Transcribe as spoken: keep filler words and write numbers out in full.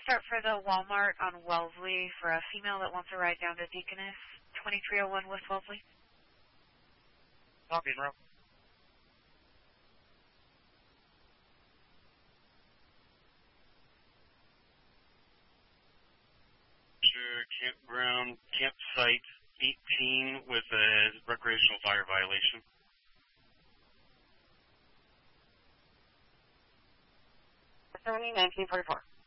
start for the Walmart on Wellesley for a female that wants to ride down to Deaconess, twenty-three oh one West Wellesley. Copy, bro. Sure, campground, campsite eighteen with a recreational fire violation. Attorney nineteen forty-four.